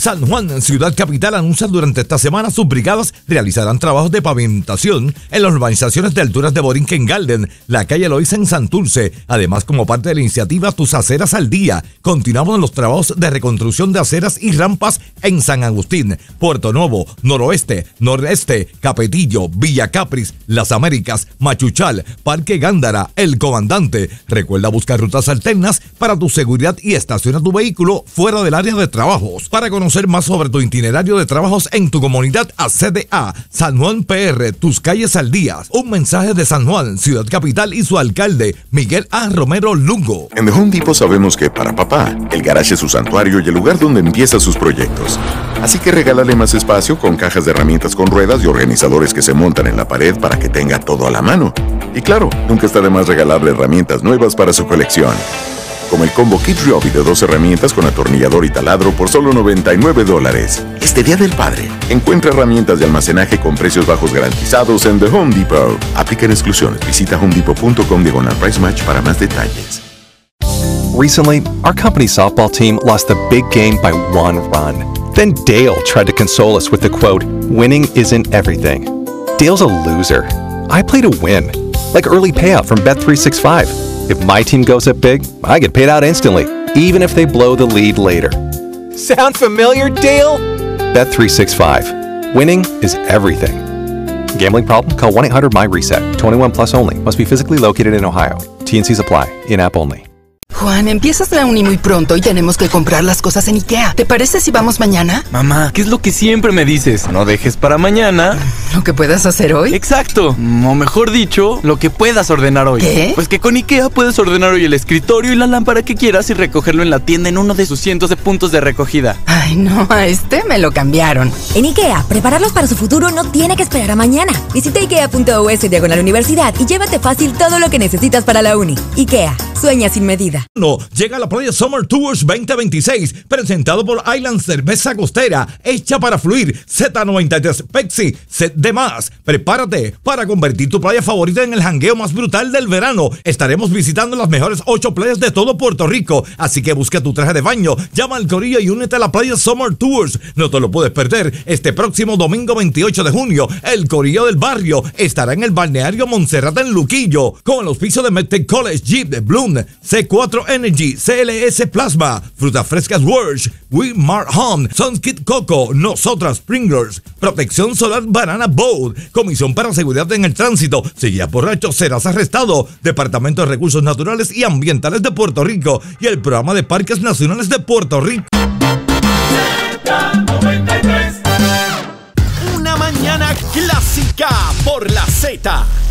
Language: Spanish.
San Juan, Ciudad Capital, anuncia durante esta semana sus brigadas realizarán trabajos de pavimentación en las urbanizaciones de alturas de Borinquen Garden, la calle Loíza en Santurce. Además, como parte de la iniciativa Tus Aceras al Día, continuamos los trabajos de reconstrucción de aceras y rampas en San Agustín, Puerto Nuevo, Noroeste, Noreste, Capetillo, Villa Capris, Las Américas, Machuchal, Parque Gándara, El Comandante. Recuerda buscar rutas alternas para tu seguridad y estaciona tu vehículo fuera del área de trabajos. Para conocer más sobre tu itinerario de trabajos en tu comunidad, accede a San Juan PR, Tus Calles al Día. Un mensaje de San Juan, Ciudad Capital y su alcalde, Miguel A. Romero Lungo. En The Home Depot sabemos que para papá, el garage es su santuario y el lugar donde empieza sus proyectos. Así que regálale más espacio con cajas de herramientas con ruedas y organizadores que se montan en la pared para que tenga todo a la mano. Y claro, nunca está de más regalarle herramientas nuevas para su colección. Como el combo Kit Ryobi de 2 herramientas con atornillador y taladro por solo $99. Este Día del Padre, encuentra herramientas de almacenaje con precios bajos garantizados en The Home Depot. Aplican exclusiones. Visita homedepot.com/price match para más detalles. Recently, our company's softball team lost the big game by 1 run. Then Dale tried to console us with the quote, "Winning isn't everything." Dale's a loser. I play to win, like early payout from Bet365. If my team goes up big, I get paid out instantly, even if they blow the lead later. Sound familiar, Dale? Bet365. Winning is everything. Gambling problem? Call 1-800-MY-RESET. 21 plus only. Must be physically located in Ohio. T&Cs apply. In-app only. Juan, empiezas la uni muy pronto y tenemos que comprar las cosas en IKEA. ¿Te parece si vamos mañana? Mamá, ¿qué es lo que siempre me dices? No dejes para mañana ¿Lo que puedas hacer hoy? Exacto, o mejor dicho, lo que puedas ordenar hoy. ¿Qué? Pues que con IKEA puedes ordenar hoy el escritorio y la lámpara que quieras y recogerlo en la tienda en uno de sus cientos de puntos de recogida. Ay, no, a este me lo cambiaron. En IKEA, prepararlos para su futuro no tiene que esperar a mañana. Visita ikea.us/universidad y llévate fácil todo lo que necesitas para la uni. IKEA, sueña sin medida. No, llega la Playa Summer Tours 2026, presentado por Island Cerveza Costera, hecha para fluir, Z93 Pepsi, set de más. Prepárate para convertir tu playa favorita en el jangueo más brutal del verano. Estaremos visitando las mejores 8 playas de todo Puerto Rico, así que busca tu traje de baño, llama al corillo y únete a la Playa Summer Tours. No te lo puedes perder. Este próximo domingo 28 de junio, el corillo del barrio estará en el balneario Monserrate en Luquillo, con el auspicio de Medtech College, Jeep, Bloom, C4 Energy, CLS Plasma, Frutas Frescas Worsh, Wimar Home, Sunskit Coco, Nosotras Springlers, Protección Solar Banana Boat, Comisión para Seguridad en el Tránsito, si guías borracho serás arrestado, Departamento de Recursos Naturales y Ambientales de Puerto Rico y el Programa de Parques Nacionales de Puerto Rico. Una mañana clásica por la Z.